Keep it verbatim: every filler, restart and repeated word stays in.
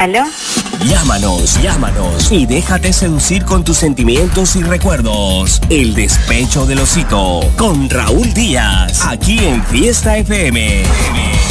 ¿Aló? Llámanos, llámanos y déjate seducir con tus sentimientos y recuerdos. El despecho del osito con Raúl Díaz, aquí en Fiesta F M.